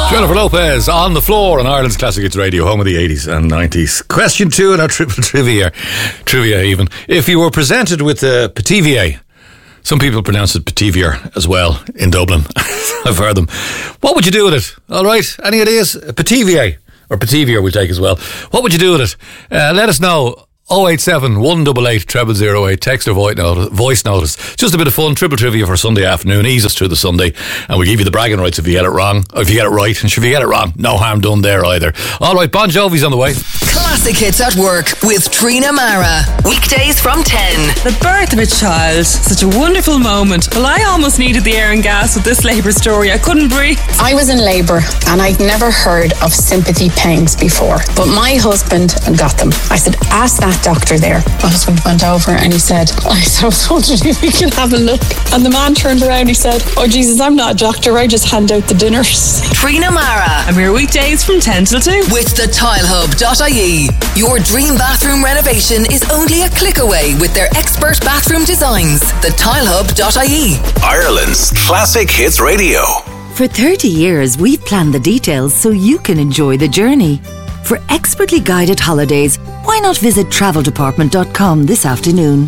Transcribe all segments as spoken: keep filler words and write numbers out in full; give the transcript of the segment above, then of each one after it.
Jennifer Lopez on the floor on Ireland's Classic Hits Radio, home of the eighties and nineties. Question two in our triple trivia, trivia even. If you were presented with a Petivier, some people pronounce it Petivier as well in Dublin. I've heard them. What would you do with it? All right, any ideas? Petivier or Petivier we'll take as well. What would you do with it? Uh, let us know. oh eight seven, one eight eight, zero zero zero eight. Text or voice notice, voice notice. Just a bit of fun. Triple trivia for Sunday afternoon. Ease us through the Sunday. And we'll give you the bragging rights if you get it wrong. Or if you get it right. And if you get it wrong, no harm done there either. All right, Bon Jovi's on the way. Classic Hits at Work with Trina Mara. Weekdays from ten. The birth of a child. Such a wonderful moment. Well, I almost needed the air and gas with this labour story. I couldn't breathe. I was in labour and I'd never heard of sympathy pains before. But my husband got them. I said, ask that doctor there. My husband went over and he said, I was wondering if we could have a look. And the man turned around and he said, oh Jesus, I'm not a doctor, I just hand out the dinners. Trina Mara. I'm here weekdays from ten till two. With the tile hub dot I E. Your dream bathroom renovation is only a click away with their expert bathroom designs. the tile hub dot I E. Ireland's Classic Hits Radio. For thirty years, we've planned the details so you can enjoy the journey. For expertly guided holidays, why not visit travel department dot com this afternoon?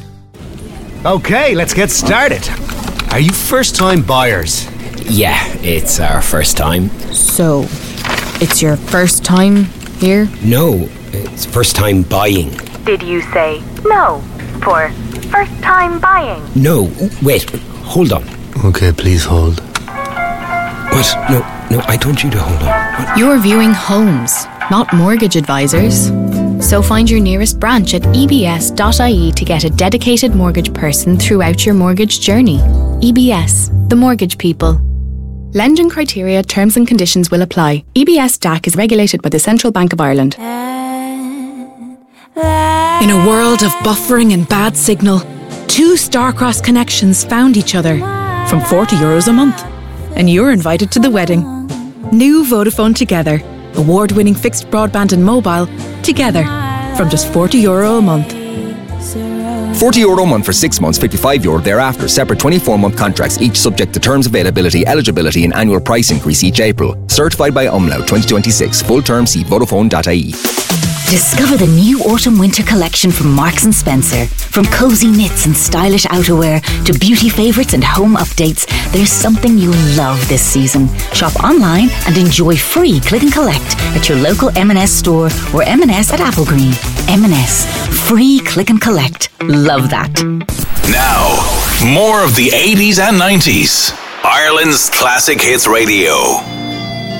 Okay, let's get started. Are you first-time buyers? Yeah, it's our first time. So, it's your first time here? No, it's first time buying. Did you say no for first time buying? No, wait, hold on. Okay, please hold. What? No, no, I told you to hold on. What? You're viewing homes, not mortgage advisors. So find your nearest branch at E B S dot I E to get a dedicated mortgage person throughout your mortgage journey. E B S, the mortgage people. Lending criteria, terms and conditions will apply. E B S D A C is regulated by the Central Bank of Ireland. In a world of buffering and bad signal, two Starcross connections found each other from forty euros a month. And you're invited to the wedding. New Vodafone Together. Award-winning fixed broadband and mobile together from just forty euro a month. forty euro a month for six months, fifty-five euro thereafter. Separate twenty-four month contracts, each subject to terms, availability, eligibility and annual price increase each April. Certified by Umlaut twenty twenty-six. Full term see Vodafone dot I E. Discover the new autumn-winter collection from Marks and Spencer. From cozy knits and stylish outerwear to beauty favourites and home updates, there's something you'll love this season. Shop online and enjoy free click and collect at your local M and S store or M and S at Applegreen. M and S. Free click and collect. Love that. Now, more of the eighties and nineties. Ireland's Classic Hits Radio.